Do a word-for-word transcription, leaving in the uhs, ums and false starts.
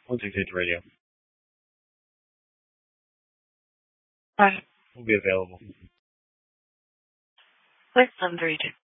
one six eight radio. Right. We'll be available. Wait, seven three two.